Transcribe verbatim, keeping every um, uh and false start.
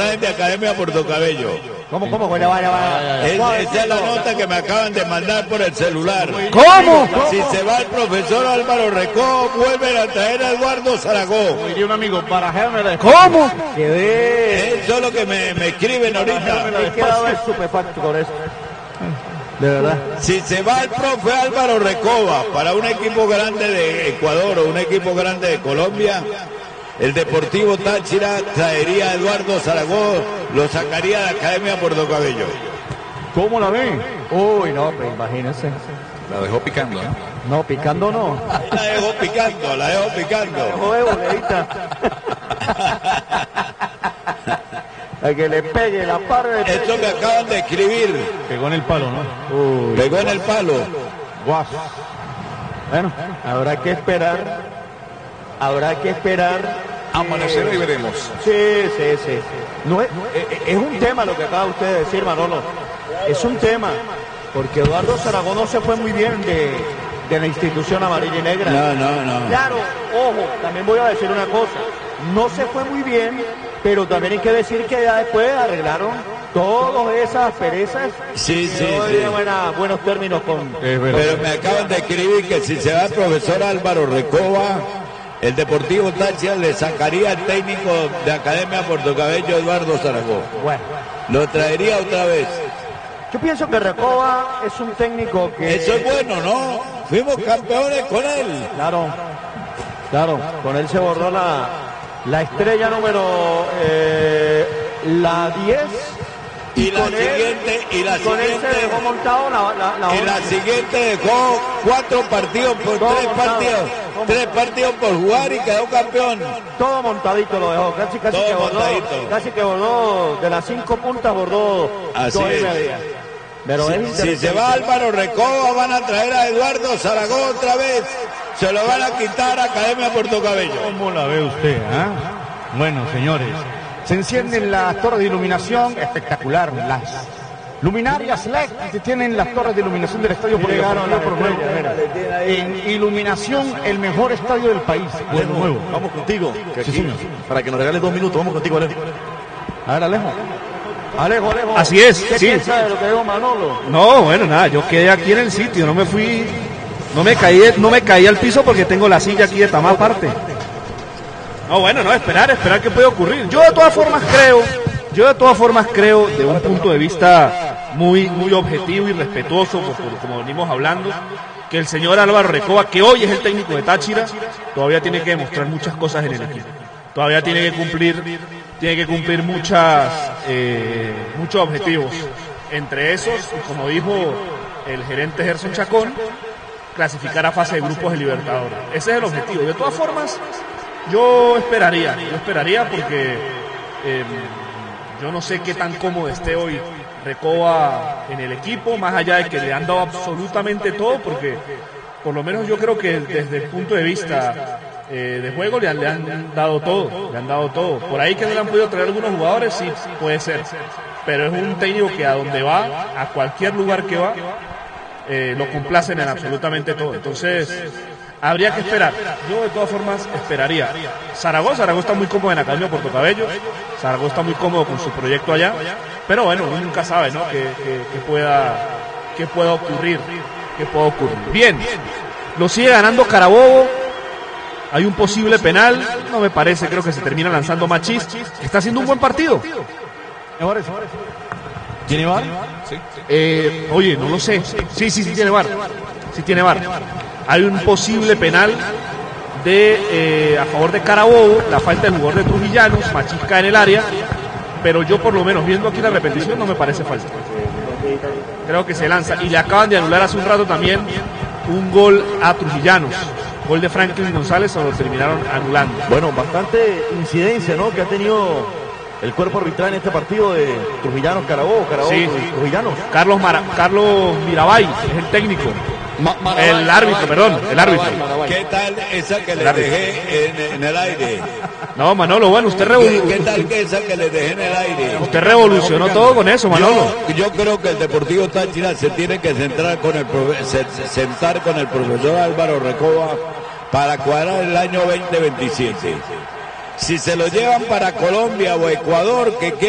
traen de Academia Portocabello. ¿Cómo, cómo? Vaya, vaya, vaya. Es, esa es la nota que me acaban de mandar por el celular. ¿Cómo? Si se va el profesor Álvaro Recoba, vuelven a traer a Eduardo Zaragoza. Diría un amigo, para Gémeres. ¿Cómo? Quedé... Eso es lo que me, me escriben ahorita. Me he quedado estupefacto con eso. De verdad. Si se va el profe Álvaro Recoba para un equipo grande de Ecuador o un equipo grande de Colombia, el Deportivo Táchira traería a Eduardo Zaragoza, lo sacaría de Academia Portocabello. ¿Cómo la ven? Uy, no, pues imagínense. La dejó picando, ¿no? No, picando no. La dejó picando, la dejó picando. La dejó de boleita. A que le pegue la pared. Esto que acaban de escribir. Pegó en el palo, ¿no? Uy. Pegó en el palo. Guau. Bueno, habrá que esperar. Habrá que esperar. Amanecerá y veremos. Sí, sí, sí. No es, es, es un tema lo que acaba usted de decir, Manolo. Es un tema. Porque Eduardo Zaragoza no se fue muy bien de, de la institución amarilla y negra. No, no, no. Claro, ojo, también voy a decir una cosa. No se fue muy bien, pero también hay que decir que ya después arreglaron todas esas perezas. Sí, sí, Yo sí. diría buena, buenos términos con... Pero me acaban de escribir que si se va el profesor Álvaro Recoba, el Deportivo Táchira le sacaría al técnico de Academia Portocabello, Eduardo Zaragoza. Bueno, Lo traería otra vez. yo pienso que Recoba es un técnico que... Eso es bueno, ¿no? Fuimos campeones con él. Claro, claro, con él se borró la, la estrella número eh, la diez. Y la con él- siguiente, y la con él se siguiente, dejó montado la, la, la y la once. siguiente dejó cuatro partidos por Todo tres montado. partidos, Todo tres partidos por jugar y quedó campeón. Todo montadito lo dejó, casi casi Todo que bordó, montadito. casi que bordó de las cinco puntas bordó Así dos y es. media. Pero es Si, si interesante. se va Álvaro Recoba, van a traer a Eduardo Zaragoza otra vez. Se lo van a quitar a Academia Portocabello. ¿Cómo la ve usted, ah? Bueno, señores, se encienden las torres de iluminación, espectacular, las luminarias L E D que tienen las torres de iluminación del estadio Mire, Polideportivo llegaron Puerto las Nuevo. estrellas, mira. En iluminación, el mejor estadio del país, Puerto Nuevo. Vamos contigo. que Sí, aquí, señor. Para que nos regales dos minutos, vamos contigo, Alejo. A ver, Alejo. Alejo, Alejo. Así es, ¿Qué sí. piensa de lo que dijo Manolo? No, bueno, nada, yo quedé aquí en el sitio, no me fui, no me caí, no me caí al piso porque tengo la silla aquí de tamaño aparte. No, bueno, no, esperar, esperar qué puede ocurrir. Yo de todas formas creo, yo de todas formas creo, de un punto de vista muy, muy objetivo y respetuoso, pues, por- como venimos hablando, que el señor Álvaro Recoba, que hoy es el técnico de Táchira, todavía tiene que demostrar muchas cosas en el equipo. Todavía tiene que cumplir, tiene que cumplir muchas, eh, muchos objetivos. Entre esos, y como dijo el gerente Gerson Chacón, clasificar a fase de grupos de Libertadores. Ese es el objetivo. De todas formas, yo esperaría, yo esperaría porque eh, yo no sé qué tan cómodo esté hoy Recoba en el equipo, más allá de que le han dado absolutamente todo, porque por lo menos yo creo que desde el punto de vista eh, de juego le han, le han dado todo, le han dado todo. Por ahí que no le han podido traer algunos jugadores, sí, puede ser. Pero es un técnico que a donde va, a cualquier lugar que va, eh, lo complacen en absolutamente todo. Entonces, habría que esperar. Yo de todas formas esperaría. Zaragoza, Zaragoza está muy cómodo en Academia Portocabello. Zaragoza está muy cómodo con su proyecto allá. Pero bueno, uno nunca sabe, ¿no? Que, que, que pueda, que pueda ocurrir, que pueda ocurrir. Bien, lo sigue ganando Carabobo. Hay un posible penal, no me parece, creo que se termina lanzando Machís. Está haciendo un buen partido. ¿Tiene bar? Eh, oye, no lo sé. Sí, sí, sí tiene VAR. Sí tiene VAR. Hay un posible penal de eh, a favor de Carabobo, la falta del jugador de Trujillanos, Machís cae en el área, pero yo por lo menos viendo aquí la repetición no me parece falta. Creo que se lanza y le acaban de anular hace un rato también un gol a Trujillanos. Gol de Franklin González, o lo terminaron anulando. Bueno, bastante incidencia, ¿no? Que ha tenido el cuerpo arbitral en este partido de Trujillanos, Carabobo, Carabobo, Sí. Trujillanos. Carlos Mara- Carlos Mirabay es el técnico. El árbitro, perdón, el árbitro. ¿Qué tal esa que le Árbitro. dejé en, en el aire? No, Manolo, bueno, usted, ¿Qué, revolu- qué tal que esa que le dejé en el aire? usted revolucionó todo con eso, Manolo. Yo, yo creo que el Deportivo Táchira se tiene que centrar con el profe- se- se- sentar con el profesor Álvaro Recoba para cuadrar el año veinte veintisiete. Si se lo llevan para Colombia o Ecuador, que